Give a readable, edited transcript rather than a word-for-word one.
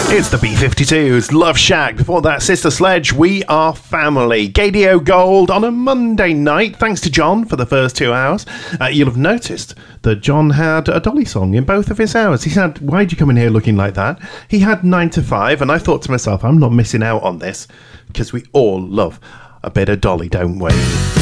It's the B-52s, Love Shack. Before that, Sister Sledge, We Are Family. Gadio Gold on a Monday night. Thanks to John for the first 2 hours. You'll have noticed that John had a Dolly song in both of his hours. He said, why'd you come in here looking like that? He had 9 to 5, and I thought to myself, I'm not missing out on this, because we all love a bit of Dolly, don't we?